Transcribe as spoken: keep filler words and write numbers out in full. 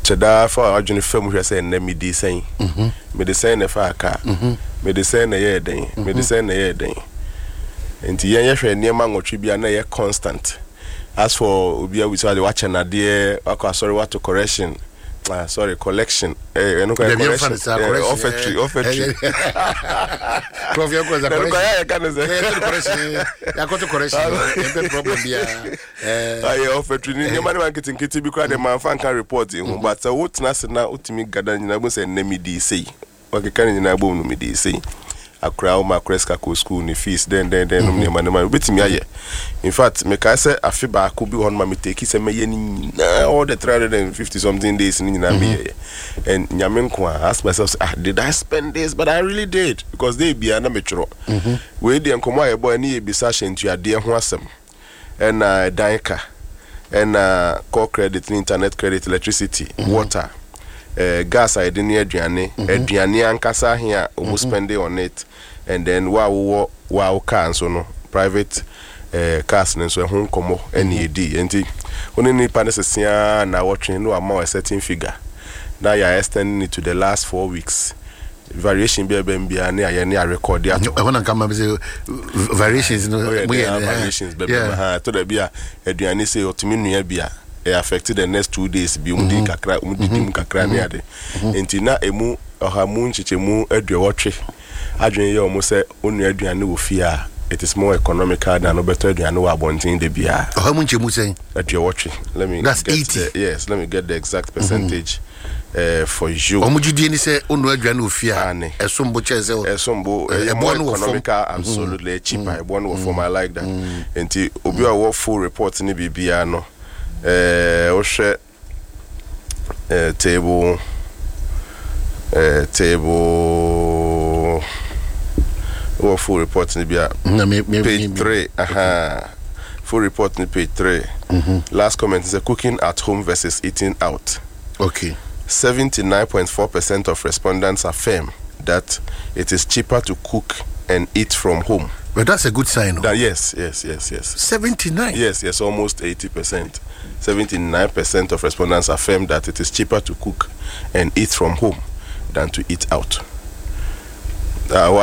Cheda for our journey film we say na me dey saying. Mhm. Me dey say na fa aka. Mhm. Me dey say na ye den. Me dey say na ye den. Enti yen ye hwe niam nwotwe bia na ye constant. As for obia we say watch na dey akwa sorry what to correction. Ah, sorry, collection. Eh, no correction. Offertory, offertory. Prof, you go correction. Ya go to correction. No problem there. Eh, ah, offertory. Ni man marketing kiti because the man fan can report him. But so what na se na utimi gada nyina bo se na me dey say. Wake kan nyina bo no me dey say. Akra o makreska ko school ni fees then then then no me man man betimi aye. In fact, me ka say afi ba ko bi hon ma me take say me ye ni all the three hundred fifty something days ni na me and nyame nko ask myself ah did I spend this but I really did because they be na me chro. We dey nkomo aye boy ni e bisa hyentu ade ho asem. And uh danka and uh core credit, internet credit, electricity, mm-hmm. water, uh, gas I didn't aduane, aduane ankasa here almost spending on it. And then wow wow cars so no private uh cars and so home komo N E D enti oni ni panesia na watching no amount a certain figure now you are extending it to the last four weeks variation be be be na ya na record ya to when come say variations no we variations be ha to the bia aduane say otimi nua bia e affected the next two days bi um di kakra um di dim kakra na ade enti na emu ohamu nchichemu aduawotwe adwen ye omo se onu aduane wo fia it is more economical than no better aduane wo abontin de bia ohamu nchemu say aduawotwe let me that's get eighty the, yes let me get the exact percentage uh, for you omo judie ni se onu aduane wo fia esombo cheze esombo e more economical absolutely cheaper e one for my like that enti obi a wo full report ni bibia no eh o hwe eh table Uh, table or full report in the page three. Aha. Full report in page three. Mm-hmm. Last comment is a cooking at home versus eating out. Okay. seventy-nine point four percent of respondents affirm that it is cheaper to cook and eat from home. But that's a good sign. That, yes, yes, yes, yes. seventy-nine? Yes, yes, almost eighty percent. seventy-nine percent of respondents affirm that it is cheaper to cook and eat from home than to eat out. Uh,